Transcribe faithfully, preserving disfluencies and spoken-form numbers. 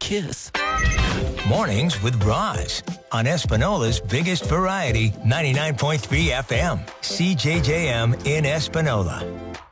kiss. Mornings with Roz on Espinola's biggest variety, ninety-nine point three F M, C J J M in Espinola.